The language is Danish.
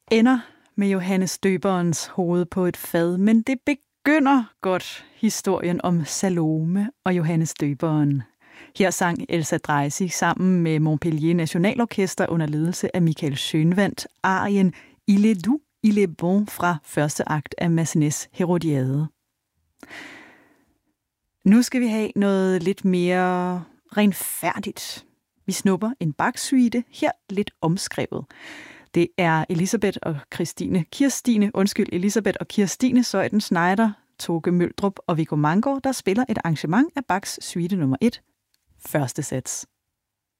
ender med Johannes Døberens hoved på et fad, men det begynder godt historien om Salome og Johannes Døberen. Her sang Elsa Dreisig sammen med Montpellier Nationalorkester under ledelse af Michael Schønwandt arien Il est doux, il est bon fra første akt af Massenets Herodiade. Nu skal vi have noget lidt mere renfærdigt. Vi snupper en Bach-suite, her lidt omskrevet. Det er Elisabeth og Kirstine Zeuthen-Schneider, Toke Møldrup og Viggo Manggaard, der spiller et arrangement af Bachs suite nummer 1, første sats.